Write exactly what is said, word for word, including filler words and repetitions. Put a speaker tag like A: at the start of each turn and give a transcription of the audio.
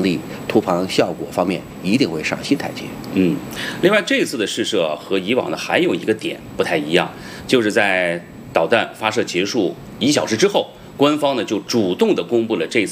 A: 能力、突防效果方面一定会上新台阶。
B: 嗯，另外这次的试射和以往的还有一个点不太一样，就是在导弹发射结束一小时之后，官方呢就主动的公布了这次